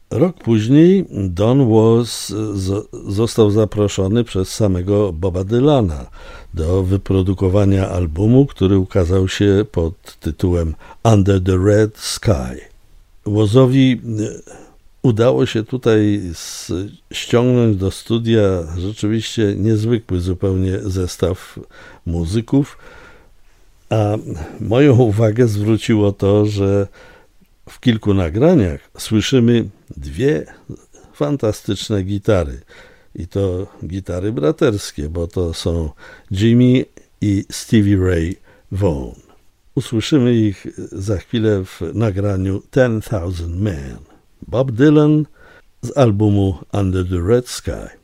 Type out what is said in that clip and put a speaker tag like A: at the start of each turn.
A: Rok później Don Was został zaproszony przez samego Boba Dylana do wyprodukowania albumu, który ukazał się pod tytułem Under the Red Sky. Wazowi udało się tutaj ściągnąć do studia rzeczywiście niezwykły zupełnie zestaw muzyków, a moją uwagę zwróciło to, że w kilku nagraniach słyszymy dwie fantastyczne gitary. I to gitary braterskie, bo to są Jimmy i Stevie Ray Vaughan. Usłyszymy ich za chwilę w nagraniu 10,000 Men. Bob Dylan z albumu Under the Red Sky.